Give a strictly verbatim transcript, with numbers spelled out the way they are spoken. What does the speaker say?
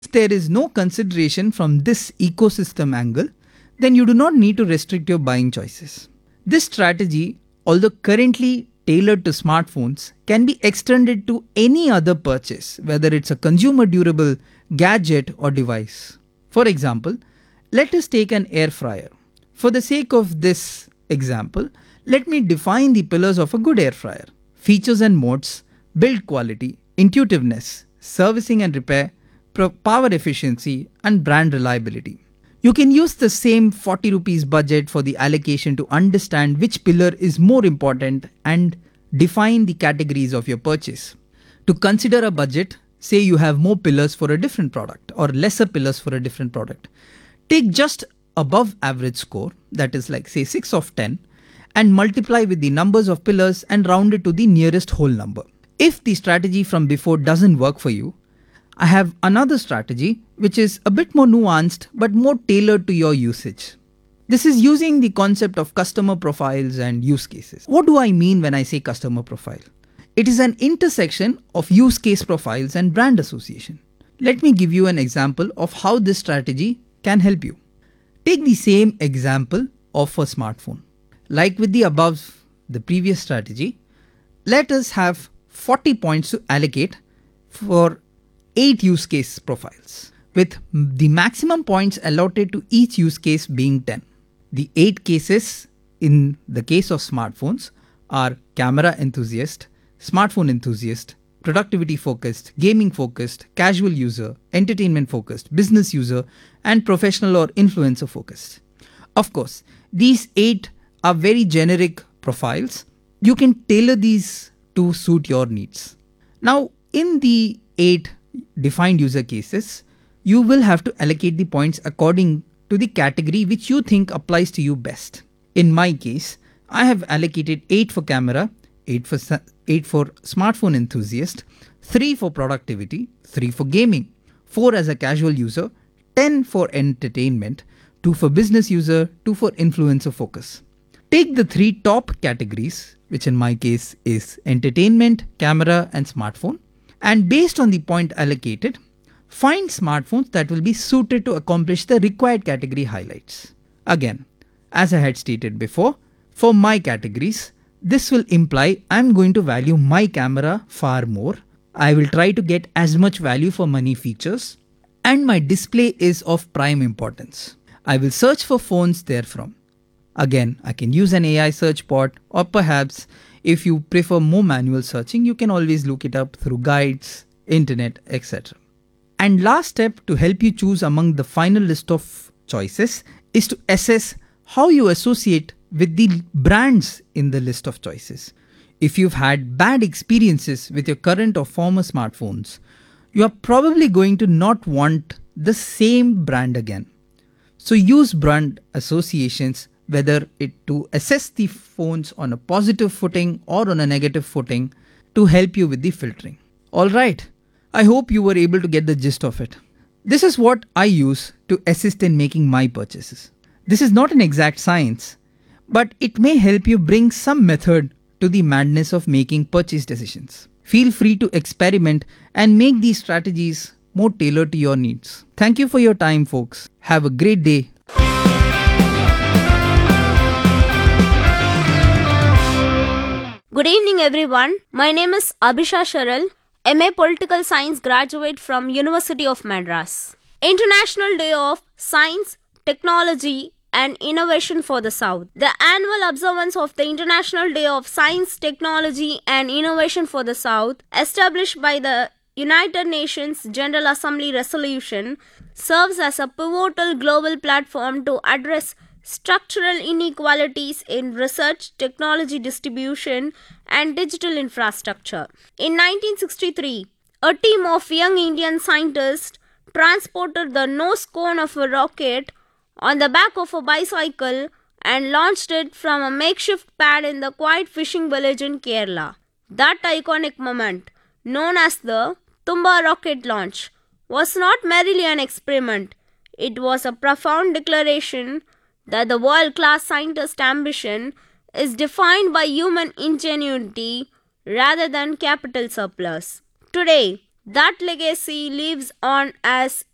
If there is no consideration from this ecosystem angle, then you do not need to restrict your buying choices. This strategy, although currently tailored to smartphones, can be extended to any other purchase, whether it's a consumer durable, gadget, or device. For example, let us take an air fryer. For the sake of this example, let me define the pillars of a good air fryer: features and modes, build quality, intuitiveness, servicing and repair, power efficiency, and brand reliability. You can use the same forty rupees budget for the allocation to understand which pillar is more important and define the categories of your purchase. To consider a budget, say you have more pillars for a different product or lesser pillars for a different product. Take just above average score, that is like say six of ten, and multiply with the numbers of pillars and round it to the nearest whole number. If the strategy from before doesn't work for you, I have another strategy which is a bit more nuanced but more tailored to your usage. This is using the concept of customer profiles and use cases. What do I mean when I say customer profile? It is an intersection of use case profiles and brand association. Let me give you an example of how this strategy can help you. Take the same example of a smartphone. Like with the above, the previous strategy, let us have forty points to allocate for eight use case profiles, with the maximum points allotted to each use case being ten. The eight cases in the case of smartphones are camera enthusiast, smartphone enthusiast, productivity focused, gaming focused, casual user, entertainment focused, business user, and professional or influencer focused. Of course, these eight are very generic profiles. You can tailor these to suit your needs. Now, in the eight defined user cases, you will have to allocate the points according to the category which you think applies to you best. In my case, I have allocated eight for camera, eight for eight for smartphone enthusiast, three for productivity, three for gaming, four as a casual user, ten for entertainment, two for business user, two for influencer focus. Take the three top categories, which in my case is entertainment, camera, and smartphone, and based on the point allocated, find smartphones that will be suited to accomplish the required category highlights. Again, as I had stated before, for my categories, this will imply I'm going to value my camera far more. I will try to get as much value for money features, and my display is of prime importance. I will search for phones therefrom. Again, I can use an A I search bot, or perhaps if you prefer more manual searching, you can always look it up through guides, internet, et cetera. And last step to help you choose among the final list of choices is to assess how you associate with the brands in the list of choices. If you've had bad experiences with your current or former smartphones, you are probably going to not want the same brand again. So use brand associations, whether it to assess the phones on a positive footing or on a negative footing, to help you with the filtering. Alright, I hope you were able to get the gist of it. This is what I use to assist in making my purchases. This is not an exact science, but it may help you bring some method to the madness of making purchase decisions. Feel free to experiment and make these strategies more tailored to your needs. Thank you for your time, folks. Have a great day. Good evening, everyone. My name is Abhisha Sharal, M A Political Science graduate from University of Madras. International Day of Science, Technology and Innovation for the South. The annual observance of the International Day of Science, Technology and Innovation for the South, established by the United Nations General Assembly resolution, serves as a pivotal global platform to address structural inequalities in research, technology distribution, and digital infrastructure. In nineteen sixty-three, a team of young Indian scientists transported the nose cone of a rocket on the back of a bicycle and launched it from a makeshift pad in the quiet fishing village in Kerala. That iconic moment, known as the Tumba rocket launch, was not merely an experiment. It was a profound declaration that the world-class scientist ambition is defined by human ingenuity rather than capital surplus. Today, that legacy lives on as